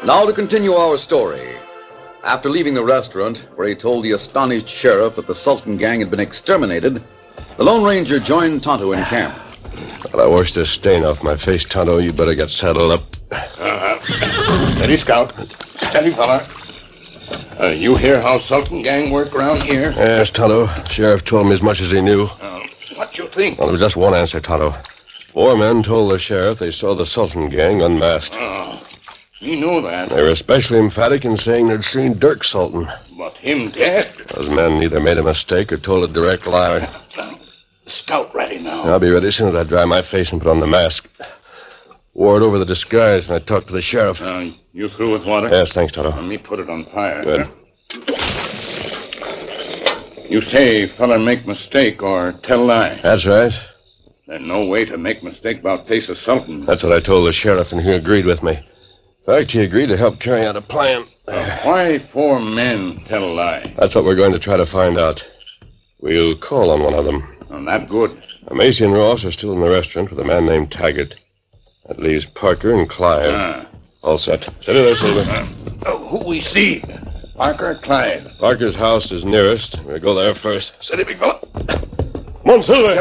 Now to continue our story. After leaving the restaurant, where he told the astonished sheriff that the Sultan gang had been exterminated, the Lone Ranger joined Tonto in camp. Well, I washed this stain off my face, Tonto. You better get saddled up. Steady, Scout. Steady, fella. You hear how Sultan gang work around here? Yes, Tonto. Sheriff told me as much as he knew. What you think? Well, there was just one answer, Tonto. 4 men told the sheriff they saw the Sultan gang unmasked. You know that. They were especially emphatic in saying they'd seen Dirk Sultan. But him dead. Those men either made a mistake or told a direct lie. Scout ready now. I'll be ready as soon as I dry my face and put on the mask. Wore it over the disguise, and I talked to the sheriff. You through with water? Yes, thanks, Tonto. Let me put it on fire. Good. You say fella make mistake or tell lie. That's right. There's no way to make mistake about face of Sultan. That's what I told the sheriff, and he agreed with me. In fact, he agreed to help carry out a plan. Why 4 men tell a lie? That's what we're going to try to find out. We'll call on one of them. Not good. Macy and Ross are still in the restaurant with a man named Taggart. That leaves Parker and Clive. All set. Steady there, Silver. Who we see? Parker, Clive. Parker's house is nearest. We'll go there first. Steady, big fella. Come on, Silver.